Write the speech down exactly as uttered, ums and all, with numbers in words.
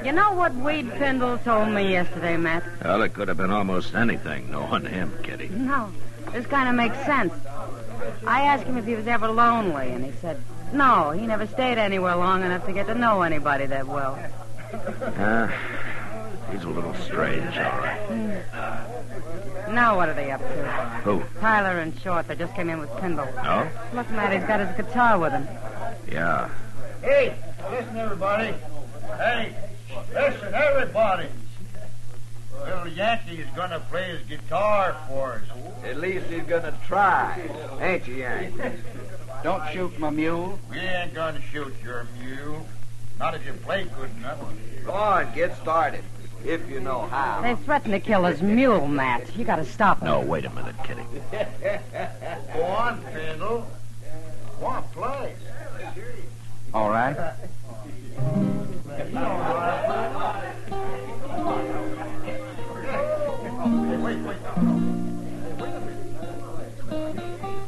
You know what Weed Pindle told me yesterday, Matt? Well, it could have been almost anything, knowing him, Kitty. No, this kind of makes sense. I asked him if he was ever lonely, and he said, no, he never stayed anywhere long enough to get to know anybody that well. Uh, he's a little strange, all right. Mm. Now what are they up to? Who? Tyler and Short. They just came in with Pindle. Oh? Look, Matt, he's got his guitar with him. Yeah. Hey, listen, everybody. Hey, listen, everybody. Little Yankee is going to play his guitar for us. At least he's going to try. Ain't you, Yankee? Don't shoot my mule. We ain't going to shoot your mule. Not if you play good enough. Go on, get started. If you know how. They threatened to kill his mule, Matt. You got to stop them. No, wait a minute, Kitty. Go on, Pindle. Go on, play. All right. Wait, wait. Wait a minute.